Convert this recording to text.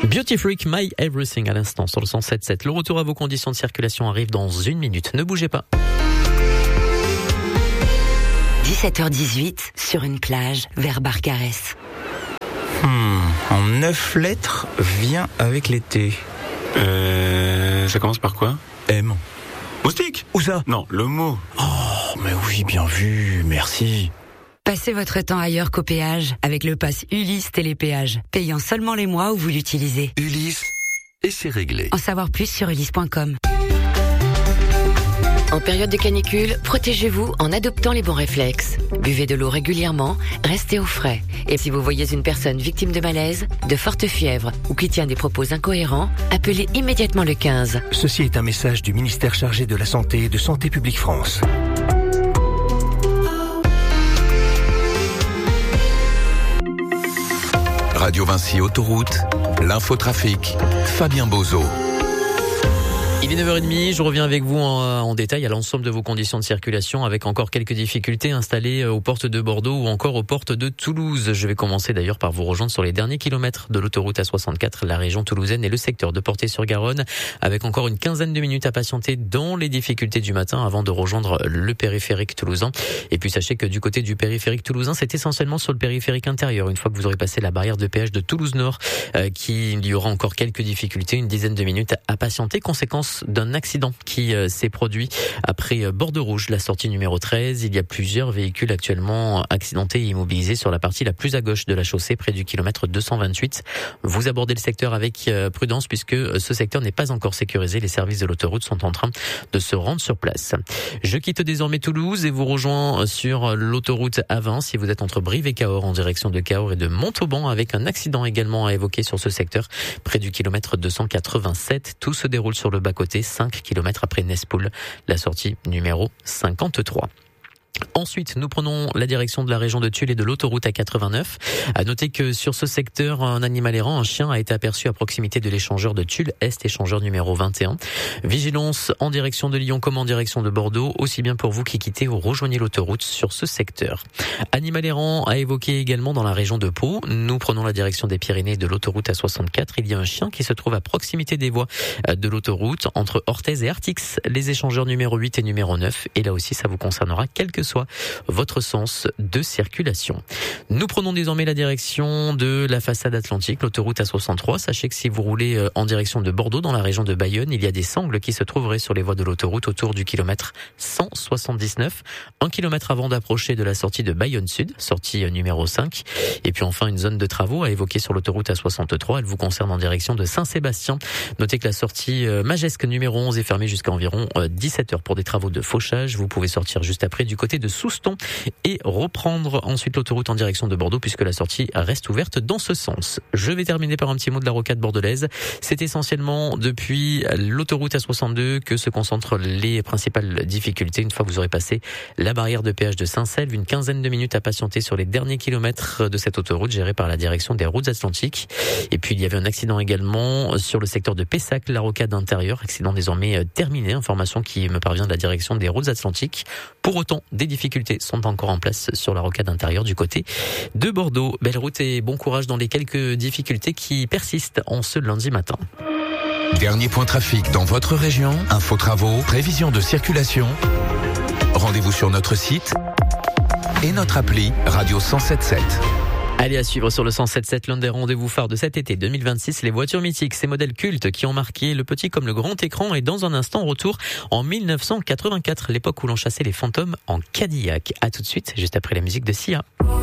Beauty Freak, My Everything à l'instant sur le 107.7. Le retour à vos conditions de circulation arrive dans 1 minute. Ne bougez pas. 17h18 sur une plage vers Barcarès. En 9 lettres, vient avec l'été. Ça commence par quoi? M. Moustique? Où ça? Non, le mot. Oh, mais oui, bien vu, merci. Passez votre temps ailleurs qu'au péage avec le pass Ulysse Télépéage, payant seulement les mois où vous l'utilisez. Ulysse, et c'est réglé. En savoir plus sur ulysse.com. En période de canicule, protégez-vous en adoptant les bons réflexes. Buvez de l'eau régulièrement, restez au frais. Et si vous voyez une personne victime de malaise, de forte fièvre ou qui tient des propos incohérents, appelez immédiatement le 15. Ceci est un message du ministère chargé de la Santé et de Santé publique France. Radio Vinci Autoroute, l'infotrafic, Fabien Bozo. Il est 9h30, je reviens avec vous en détail à l'ensemble de vos conditions de circulation avec encore quelques difficultés installées aux portes de Bordeaux ou encore aux portes de Toulouse. Je vais commencer d'ailleurs par vous rejoindre sur les derniers kilomètres de l'autoroute A64, la région toulousaine et le secteur de Portet-sur-Garonne, avec encore une quinzaine de minutes à patienter dans les difficultés du matin avant de rejoindre le périphérique toulousain. Et puis sachez que du côté du périphérique toulousain, c'est essentiellement sur le périphérique intérieur. Une fois que vous aurez passé la barrière de péage de Toulouse-Nord, qu'il y aura encore quelques difficultés, une dizaine de minutes à patienter. Conséquence d'un accident qui s'est produit après Bordeaux-Rouge, la sortie numéro 13. Il y a plusieurs véhicules actuellement accidentés et immobilisés sur la partie la plus à gauche de la chaussée, près du kilomètre 228. Vous abordez le secteur avec prudence puisque ce secteur n'est pas encore sécurisé. Les services de l'autoroute sont en train de se rendre sur place. Je quitte désormais Toulouse et vous rejoins sur l'autoroute A20 si vous êtes entre Brive et Cahors en direction de Cahors et de Montauban, avec un accident également à évoquer sur ce secteur près du kilomètre 287. Tout se déroule sur le bas-côté, 5 km après Nespoul, la sortie numéro 53. Ensuite, nous prenons la direction de la région de Tulle et de l'autoroute A89. À noter que sur ce secteur, un animal errant, un chien, a été aperçu à proximité de l'échangeur de Tulle Est, échangeur numéro 21. Vigilance en direction de Lyon comme en direction de Bordeaux, aussi bien pour vous qui quittez ou rejoignez l'autoroute sur ce secteur. Animal errant à évoquer également dans la région de Pau. Nous prenons la direction des Pyrénées de l'autoroute A64. Il y a un chien qui se trouve à proximité des voies de l'autoroute entre Orthez et Artix, les échangeurs numéro 8 et numéro 9. Et là aussi, ça vous concernera quel que soit votre sens de circulation. Nous prenons désormais la direction de la façade atlantique, l'autoroute A63. Sachez que si vous roulez en direction de Bordeaux, dans la région de Bayonne, il y a des sangles qui se trouveraient sur les voies de l'autoroute autour du kilomètre 179, 1 kilomètre avant d'approcher de la sortie de Bayonne Sud, sortie numéro 5. Et puis enfin, une zone de travaux à évoquer sur l'autoroute A63. Elle vous concerne en direction de Saint-Sébastien. Notez que la sortie Majesque numéro 11 est fermée jusqu'à environ 17h pour des travaux de fauchage. Vous pouvez sortir juste après du côté de Souston et reprendre ensuite l'autoroute en direction de Bordeaux puisque la sortie reste ouverte dans ce sens. Je vais terminer par un petit mot de la rocade bordelaise. C'est essentiellement depuis l'autoroute A62 que se concentrent les principales difficultés. Une fois que vous aurez passé la barrière de péage de Saint-Selve, une quinzaine de minutes à patienter sur les derniers kilomètres de cette autoroute gérée par la direction des routes atlantiques. Et puis il y avait un accident également sur le secteur de Pessac, la rocade intérieure, accident désormais terminé, information qui me parvient de la direction des routes atlantiques. Pour autant, des difficultés sont encore en place sur la rocade intérieure du côté de Bordeaux. Belle route et bon courage dans les quelques difficultés qui persistent en ce lundi matin. Dernier point trafic dans votre région, info travaux, prévision de circulation. Rendez-vous sur notre site et notre appli Radio 107.7. Allez, à suivre sur le 107.7, l'un des rendez-vous phares de cet été 2026, les voitures mythiques, ces modèles cultes qui ont marqué le petit comme le grand écran. Et dans un instant, retour en 1984, l'époque où l'on chassait les fantômes en Cadillac. À tout de suite, juste après la musique de Sia.